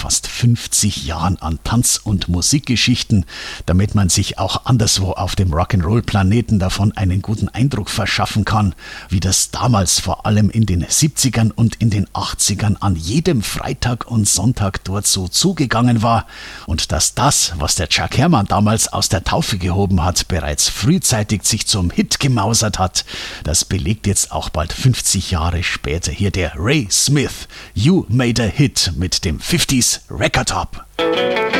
fast 50 Jahren an Tanz- und Musikgeschichten, damit man sich auch anderswo auf dem Rock'n'Roll-Planeten davon einen guten Eindruck verschaffen kann, wie das damals vor allem in den 70ern und in den 80ern an jedem Freitag und Sonntag dort so zugegangen war und dass das, was der Chuck Herrmann damals aus der Taufe gehoben hat, bereits frühzeitig sich zum Hit gemausert hat, das belegt jetzt auch bald 50 Jahre später hier der Ray Smith, You Made a Hit mit dem 50s Record Hop.